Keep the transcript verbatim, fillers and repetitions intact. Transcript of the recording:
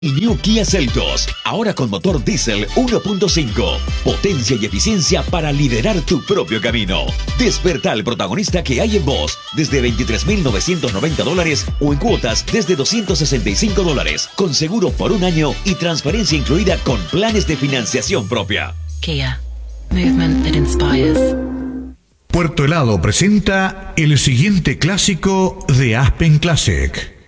New Kia Seltos, ahora con motor diésel uno punto cinco. Potencia y eficiencia para liderar tu propio camino. Desperta al protagonista que hay en vos desde veintitrés mil novecientos noventa dólares o en cuotas desde doscientos sesenta y cinco dólares. Con seguro por un año y transferencia incluida con planes de financiación propia. Kia. Movement that inspires. Puerto Helado presenta el siguiente clásico de Aspen Classic.